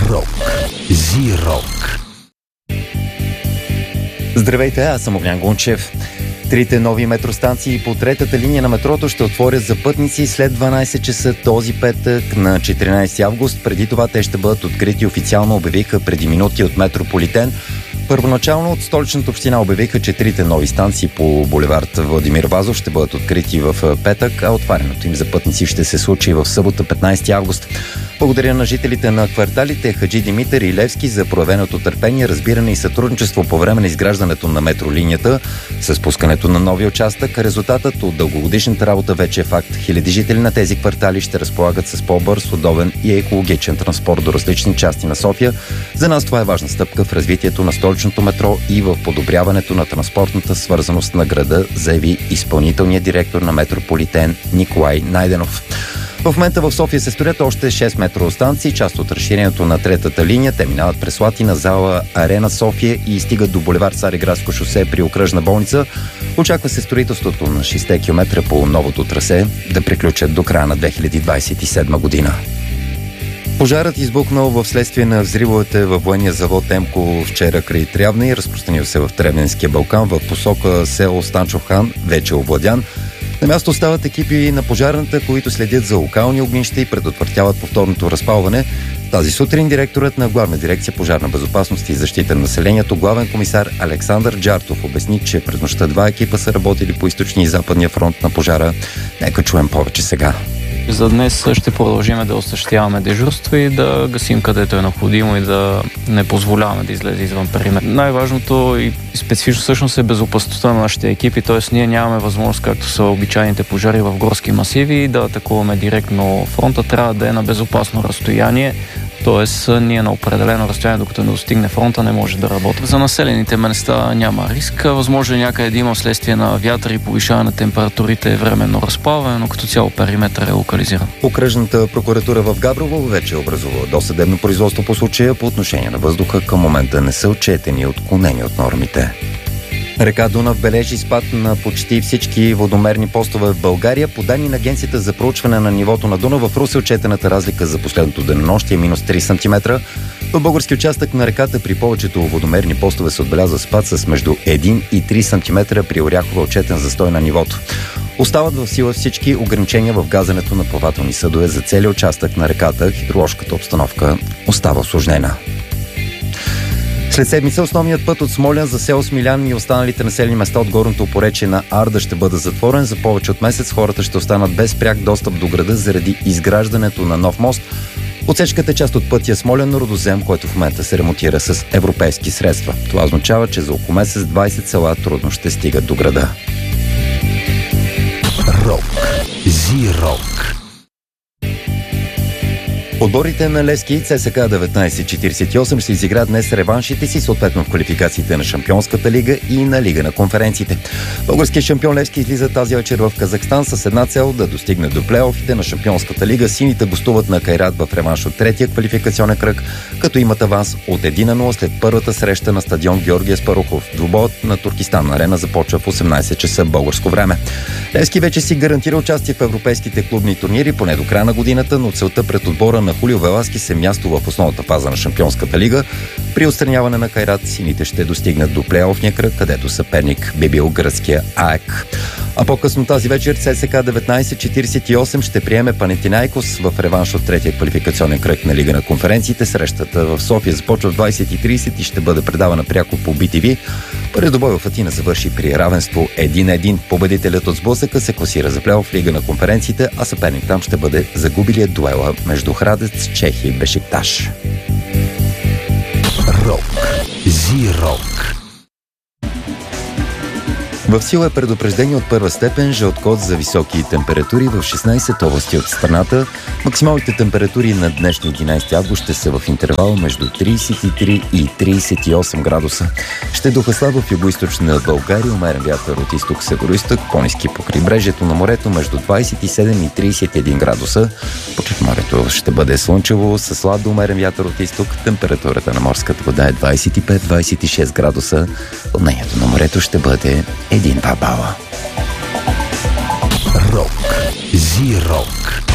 Рок. Зи-рок. Здравейте, аз съм Огнян Гунчев. Трите нови метростанции по третата линия на метрото ще отворят за пътници след 12 часа този петък на 14 август. Преди това те ще бъдат открити официално, обявиха преди минути от Метрополитен. Първоначално от Столичната община обявиха, че трите нови станции по булевард Владимир Вазов ще бъдат открити в петък, а отварянето им за пътници ще се случи в събота 15 август. Благодаря на жителите на кварталите Хаджи Димитър и Левски за проявеното търпение, разбиране и сътрудничество по време на изграждането на метролинията. С пускането на новия участък, резултатът от дългогодишната работа вече е факт. Хиляди жители на тези квартали ще разполагат с по-бърз, удобен и екологичен транспорт до различни части на София. За нас това е важна стъпка в развитието на столичното метро и в подобряването на транспортната свързаност на града, заяви изпълнителният директор на Метрополитен Николай Найденов. В момента в София се строят още 6 метростанции, част от разширението на третата линия. Те минават през Слатина, зала Арена София и стигат до булевард Цариградско шосе при окръжна болница. Очаква се строителството на 6 км по новото трасе да приключат до края на 2027 година. Пожарът избухнал в следствие на взривовете във военния завод Емко вчера край Трявна и разпространил се в Тревненския Балкан в посока село Станчо Хан, вече овладян. На място остават екипи на пожарната, които следят за локални огнища и предотвратяват повторното разпалване. Тази сутрин директорът на Главна дирекция пожарна безопасност и защита на населението, главен комисар Александър Джартов, обясни, че през нощта 2 екипа са работили по източния и западния фронт на пожара. Нека чуем повече сега. За днес ще продължим да осъществяваме дежурства и да гасим където е необходимо и да не позволяваме да излезе извън периметър. Най-важното и специфично всъщност е безопасността на нашите екипи, т.е. ние нямаме възможност, както са обичайните пожари в горски масиви, да атакуваме директно фронта, трябва да е на безопасно разстояние. Т.е. ние на определено разстояние, докато не достигне фронта, не може да работи. За населените места няма риск. Възможно е някъде да има вследствие на вятър и повишаване на температурите временно разплаване, но като цяло периметър е локализиран. Окръжната прокуратура в Габрово вече е образувала досъдебно производство по случая. По отношение на въздуха към момента не са отчетени отклонения от нормите. Река Дунав бележи спад на почти всички водомерни постове в България. По данни на Агенцията за проучване на нивото на Дунав, в Русе отчетената разлика за последното денонощие е минус 3 см. В български участък на реката при повечето водомерни постове се отбелязва спад с между 1 и 3 см, при Оряхова отчетен застой на нивото. Остават в сила всички ограничения в газенето на плавателни съдове за целия участък на реката. Хидроложката обстановка остава усложнена. След седмица основният път от Смолян за село Смилян и останалите населени места от горното поречие на Арда ще бъде затворен. За повече от месец хората ще останат без пряк достъп до града заради изграждането на нов мост. Отсечката е част от пътя Смолян-Родозем, който в момента се ремонтира с европейски средства. Това означава, че за около месец 20 села трудно ще стигат до града. Рок. Зи-рок. Отборите на Левски и ЦСКА 1948 ще изиграят днес реваншите си, съответно в квалификациите на Шампионската лига и на Лига на конференциите. Българският шампион Левски излиза тази вечер в Казахстан с една цел да достигне до плейофите на Шампионската лига. Сините гостуват на Кайрат в реванш от третия квалификационен кръг, като имат аванс от 1-0 след първата среща на стадион Георгия Спарухов. Двубоят на Туркестан арена започва в 18 часа българско време. Левски вече си гарантира участие в европейските клубни турнири поне до края на годината, но целта пред отбора на Хулио Веласки е място в основната фаза на Шампионската лига. При отстраняване на Кайрат сините ще достигнат до плейофния кръг, където съперник би бил гръцкия АЕК. А по-късно тази вечер ЦСКА 1948 ще приеме Панетинайкос в реванш от третия квалификационен кръг на Лига на конференциите. Срещата в София започва в 20:30 и ще бъде предавана пряко по BTV. Първият добой в Атина завърши при равенство 1-1. Победителят от сблъсъка се класира за плейоф в Лига на конференциите, а съперник там ще бъде загубилият дуела между Храдец, Чехия и Бешикташ. Рок. Зи-рок. В сила е предупреждение от първа степен, жълт код за високи температури в 16 области от страната. Максималните температури на днешния 11 август ще са в интервал между 33 и 38 градуса. Ще духа слабо в югоизточна България, умерен вятър от изток североизток, по-ниски по крайбрежието на морето между 27 и 31 градуса. По Черноморието ще бъде слънчево с слаб до умерен вятър от изток. Температурата на морската вода е 25-26 градуса. Вълнението на морето ще бъде 1-2 бала. Рок. Зи-рок.